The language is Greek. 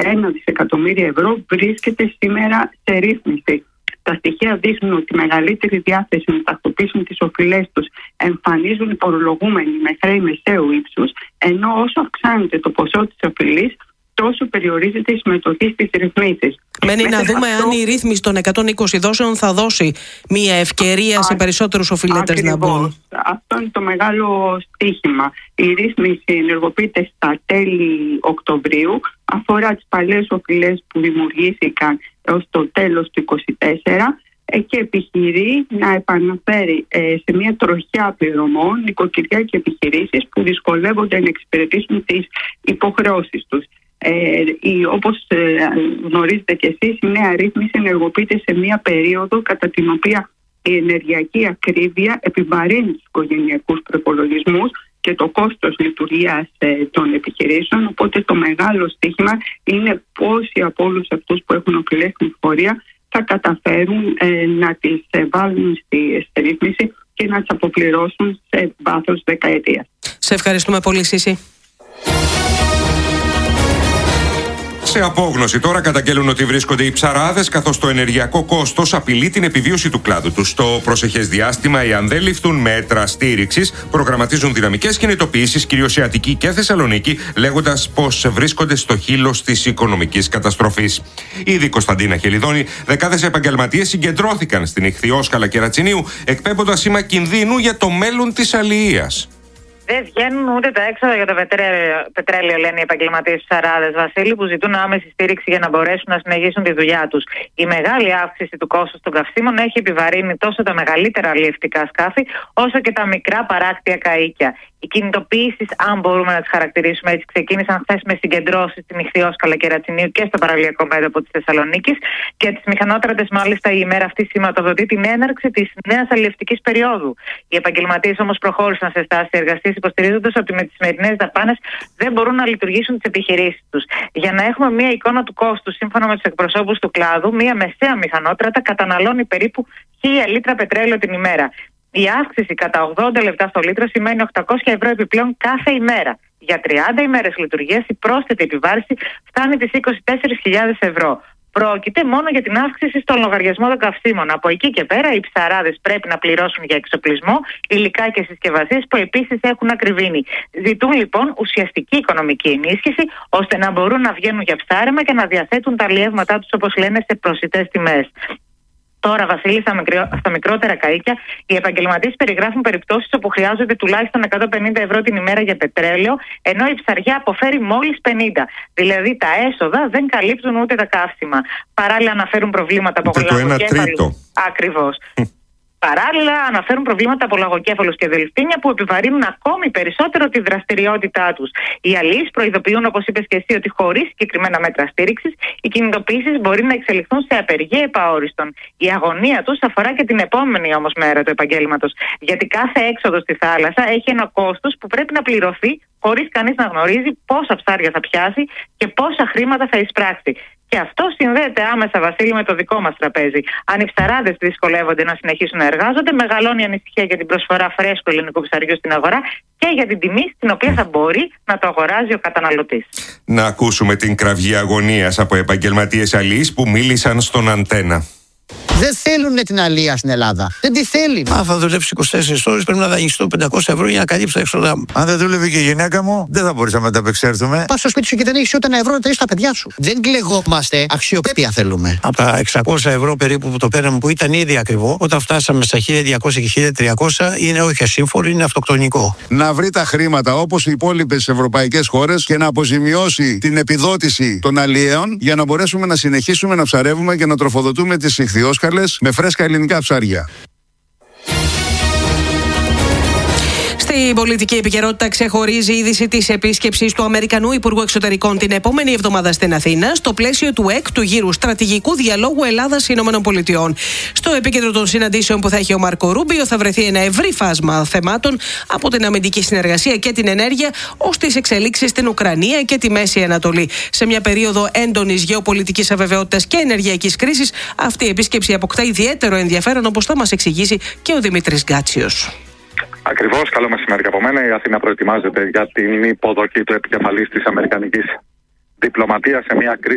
1 δισεκατομμύρια ευρώ βρίσκεται σήμερα σε ρύθμιση. Τα στοιχεία δείχνουν ότι η μεγαλύτερη διάθεση να τακτοποιήσουν τις οφειλές τους εμφανίζουν οι φορολογούμενοι με χρέη μεσαίου ύψους, ενώ όσο αυξάνεται το ποσό της οφειλής, τόσο περιορίζεται η συμμετοχή στις ρυθμίσεις. Μένει να δούμε αν η ρύθμιση των 120 δόσεων θα δώσει μια ευκαιρία σε περισσότερους οφειλέτες να μπουν. Αυτό είναι το μεγάλο στοίχημα. Η ρύθμιση ενεργοποιείται στα τέλη Οκτωβρίου, αφορά τις παλιές οφειλές που δημιουργήθηκαν έως το τέλος του 2024 και επιχειρεί να επαναφέρει σε μια τροχιά πληρωμών νοικοκυριά και επιχειρήσεις που δυσκολεύονται να εξυπηρετήσουν τις υποχρεώσεις τους. Όπως γνωρίζετε και εσείς, η νέα ρύθμιση ενεργοποιείται σε μια περίοδο κατά την οποία η ενεργειακή ακρίβεια επιβαρύνει τους οικογενειακούς προπολογισμούς και το κόστος λειτουργίας των επιχειρήσεων. Οπότε το μεγάλο στοίχημα είναι πόσοι από όλους αυτούς που έχουν οφειλές στην εφορία θα καταφέρουν να τις βάλουν στη ρύθμιση και να τις αποπληρώσουν σε βάθος δεκαετίας. Σε ευχαριστούμε πολύ, Σύση. Σε απόγνωση τώρα καταγγέλουν ότι βρίσκονται οι ψαράδες, καθώς το ενεργειακό κόστος απειλεί την επιβίωση του κλάδου τους. Στο προσεχές διάστημα, εάν δεν ληφθούν μέτρα στήριξης, προγραμματίζουν δυναμικές κινητοποιήσεις, κυρίως σε Αττική και Θεσσαλονίκη, λέγοντας πως βρίσκονται στο χείλος της οικονομικής καταστροφής. Ήδη η Κωνσταντίνα Χελιδόνη, δεκάδες επαγγελματίες συγκεντρώθηκαν στην Ιχθυόσκαλα Κερατσινίου, εκπέμποντας σήμα κινδύνου για το μέλλον της αλληλείας. Δεν βγαίνουν ούτε τα έξοδα για το πετρέλαιο, λένε οι επαγγελματίες ψαράδες, Βασίλη, που ζητούν άμεση στήριξη για να μπορέσουν να συνεχίσουν τη δουλειά τους. Η μεγάλη αύξηση του κόστους των καυσίμων έχει επιβαρύνει τόσο τα μεγαλύτερα αλλιευτικά σκάφη, όσο και τα μικρά παράκτια καΐκια. Οι κινητοποιήσεις, αν μπορούμε να τις χαρακτηρίσουμε έτσι, ξεκίνησαν χθες με συγκεντρώσεις στην Ιχθυόσκαλα Κερατσινίου και στο παραλιακό μέτωπο της Θεσσαλονίκης. Και τις μηχανότρατες, μάλιστα, η ημέρα αυτή σηματοδοτεί την έναρξη της νέας αλλιευτικής περίοδου. Οι επαγγελματίες όμως προχώρησαν σε στάση εργασίας, υποστηρίζοντας ότι με τις σημερινές δαπάνες δεν μπορούν να λειτουργήσουν τις επιχειρήσεις τους. Για να έχουμε μια εικόνα του κόστου, σύμφωνα με τους εκπροσώπους του κλάδου, μια μεσαία μηχανότρατα καταναλώνει περίπου 1.000 λίτρα πετρέλαιο την ημέρα. Η αύξηση κατά 80 λεπτά στο λίτρο σημαίνει 800 ευρώ επιπλέον κάθε ημέρα. Για 30 ημέρες λειτουργίας η πρόσθετη επιβάρηση φτάνει τις 24.000 ευρώ. Πρόκειται μόνο για την αύξηση στον λογαριασμό των καυσίμων. Από εκεί και πέρα, οι ψαράδες πρέπει να πληρώσουν για εξοπλισμό, υλικά και συσκευασίες που επίσης έχουν ακριβήνει. Ζητούν λοιπόν ουσιαστική οικονομική ενίσχυση, ώστε να μπορούν να βγαίνουν για ψάρεμα και να διαθέτουν τα αλλιεύματά τους, όπως λένε, σε προσιτές τιμές. Τώρα, Βασίλη, στα μικρότερα καΐκια, οι επαγγελματίες περιγράφουν περιπτώσεις όπου χρειάζονται τουλάχιστον 150 ευρώ την ημέρα για πετρέλαιο, ενώ η ψαριά αποφέρει μόλις 50. Δηλαδή, τα έσοδα δεν καλύπτουν ούτε τα καύσιμα. Παράλληλα, αναφέρουν προβλήματα από λαγοκέφαλους. Ακριβώς. Παράλληλα, αναφέρουν προβλήματα από λαγοκέφαλους και δελφίνια που επιβαρύνουν ακόμη περισσότερο τη δραστηριότητά τους. Οι αλλοίς προειδοποιούν, όπως είπες και εσύ, ότι χωρίς συγκεκριμένα μέτρα στήριξης, οι κινητοποιήσεις μπορεί να εξελιχθούν σε απεργία επαόριστον. Η αγωνία τους αφορά και την επόμενη όμως μέρα του επαγγέλματος. Γιατί κάθε έξοδο στη θάλασσα έχει ένα κόστος που πρέπει να πληρωθεί, χωρίς κανείς να γνωρίζει πόσα ψάρια θα πιάσει και πόσα χρήματα θα εισπράξει. Και αυτό συνδέεται άμεσα, Βασίλη, με το δικό μας τραπέζι. Αν οι ψαράδες δυσκολεύονται να συνεχίσουν να εργάζονται, μεγαλώνει η ανησυχία για την προσφορά φρέσκου ελληνικού ψαριού στην αγορά και για την τιμή στην οποία θα μπορεί να το αγοράζει ο καταναλωτής. Να ακούσουμε την κραυγή αγωνίας από επαγγελματίες αλλοίς που μίλησαν στον Αντένα. Δεν θέλουν την αλεία στην Ελλάδα. Δεν τη θέλει. Αν θα δουλέψει 24 ώρες, πρέπει να δανειστώ 500 ευρώ για να καλύψω τα έξοδα μου. Αν δεν δούλευε και η γυναίκα μου, δεν θα μπορούσαμε να τα απεξέλθουμε. Πας στο σπίτι σου και δεν έχεις ούτε ένα ευρώ να τα τα παιδιά σου. Δεν κλεγόμαστε. Αξιοπρέπεια θέλουμε. Από τα 600 ευρώ περίπου που το πέραμε, που ήταν ήδη ακριβό, όταν φτάσαμε στα 1.200 και 1.300, είναι όχι ασύμφορο, είναι αυτοκτονικό. Να βρει τα χρήματα όπως οι υπόλοιπες ευρωπαϊκές χώρες και να αποζημιώσει την επιδότηση των αλλιέων για να μπορέσουμε να συνεχίσουμε να ψαρεύουμε και να τροφοδοτούμε τις Ιχθυόσκαλες με φρέσκα ελληνικά ψάρια. Στην πολιτική επικαιρότητα ξεχωρίζει η είδηση της επίσκεψης του Αμερικανού Υπουργού Εξωτερικών την επόμενη εβδομάδα στην Αθήνα, στο πλαίσιο του έκτου γύρου στρατηγικού διαλόγου Ελλάδα-ΗΠΑ. Στο επίκεντρο των συναντήσεων που θα έχει ο Μάρκο Ρούμπιο θα βρεθεί ένα ευρύ φάσμα θεμάτων, από την αμυντική συνεργασία και την ενέργεια, ως τις εξελίξεις στην Ουκρανία και τη Μέση Ανατολή. Σε μια περίοδο έντονης γεωπολιτικής αβεβαιότητας και ενεργειακής κρίσης, αυτή η επίσκεψη αποκτά ιδιαίτερο ενδιαφέρον, όπως θα μας εξηγήσει και ο Δημήτρης Γκάτσιος. Ακριβώς, καλό μεσημέρι από μένα. Η Αθήνα προετοιμάζεται για την υποδοχή του επικεφαλής της αμερικανικής διπλωματίας σε μια κρίση